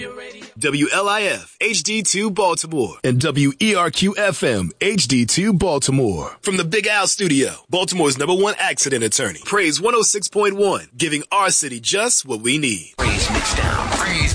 WLIF HD2 Baltimore and WERQ FM HD2 Baltimore. From the Big Al Studio, Baltimore's #1 accident attorney. Praise 106.1, giving our city just what we need. Praise mixed down. Praise